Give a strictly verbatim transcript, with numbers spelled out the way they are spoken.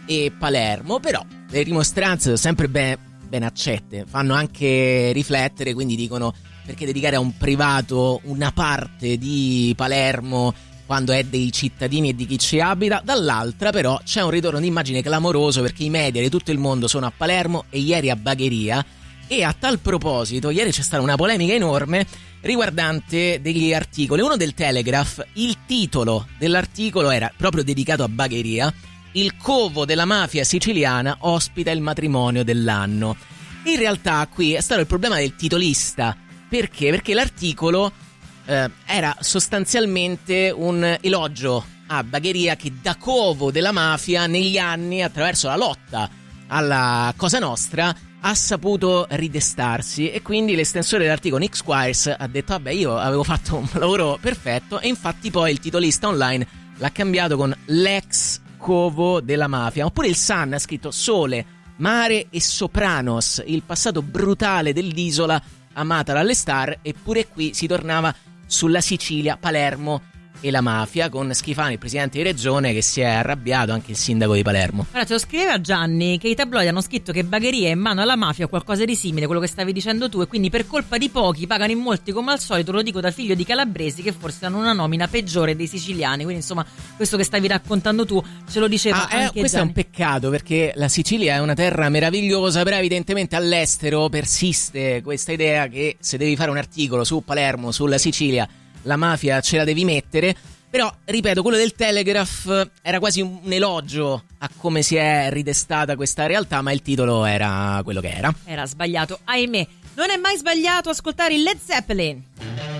e Palermo, però le rimostranze sono sempre ben, ben accette, fanno anche riflettere, quindi dicono: perché dedicare a un privato una parte di Palermo quando è dei cittadini e di chi ci abita? Dall'altra però c'è un ritorno di immagine clamoroso, perché i media di tutto il mondo sono a Palermo e ieri a Bagheria. E a tal proposito ieri c'è stata una polemica enorme riguardante degli articoli. Uno del Telegraph, il titolo dell'articolo era proprio dedicato a Bagheria: il covo della mafia siciliana ospita il matrimonio dell'anno. In realtà qui è stato il problema del titolista. Perché? Perché l'articolo eh, era sostanzialmente un elogio a Bagheria, che da covo della mafia negli anni, attraverso la lotta alla Cosa Nostra, ha saputo ridestarsi. E quindi l'estensore dell'articolo, Nick Squires, ha detto: vabbè, io avevo fatto un lavoro perfetto. E infatti poi il titolista online l'ha cambiato con l'ex covo della mafia. Oppure il Sun ha scritto: sole, mare e Sopranos, il passato brutale dell'isola amata dalle star. Eppure qui si tornava sulla Sicilia, Palermo e la mafia, con Schifani, il presidente di regione, che si è arrabbiato, anche il sindaco di Palermo. Allora, ce lo scriveva Gianni che i tabloidi hanno scritto che Bagheria è in mano alla mafia o qualcosa di simile, quello che stavi dicendo tu, e quindi per colpa di pochi pagano in molti come al solito. Lo dico da figlio di calabresi che forse hanno una nomina peggiore dei siciliani. Quindi insomma, questo che stavi raccontando tu ce lo diceva ah, anche eh, questo Gianni. È un peccato, perché la Sicilia è una terra meravigliosa, però evidentemente all'estero persiste questa idea che se devi fare un articolo su Palermo, sulla Sicilia, la mafia ce la devi mettere. Però, ripeto, quello del Telegraph era quasi un elogio a come si è ridestata questa realtà, ma il titolo era quello che era. Era sbagliato, ahimè. Non è mai sbagliato ascoltare il Led Zeppelin.